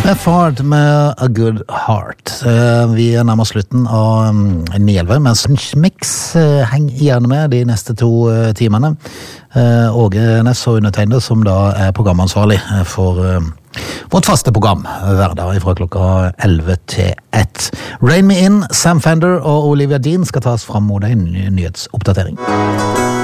Fart med A Good Heart. Vi nærmer slutten av 9-11, men Mix heng gjerne med de neste 2 timene. Åge Næss og undertegnet, som da programansvarlig for vårt faste program hver dag fra klokka 11 til 1. Rain Me In, Sam Fender og Olivia Dean skal tas fram mot en nyhetsoppdatering.